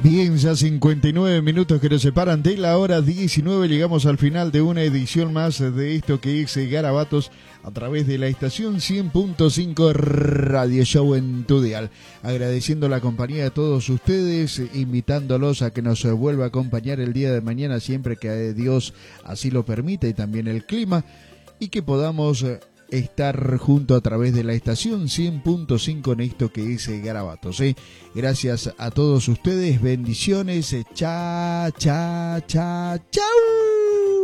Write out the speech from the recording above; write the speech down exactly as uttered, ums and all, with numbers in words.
Bien, ya cincuenta y nueve minutos que nos separan de la hora diecinueve. Llegamos al final de una edición más de esto que es Garabatos a través de la estación cien punto cinco Radio Show en tu dial. Agradeciendo la compañía de todos ustedes, invitándolos a que nos vuelva a acompañar el día de mañana siempre que Dios así lo permita y también el clima, y que podamos estar junto a través de la estación cien punto cinco en esto que es Garabatos. ¿eh? Gracias a todos ustedes, bendiciones, cha, cha, cha, chau.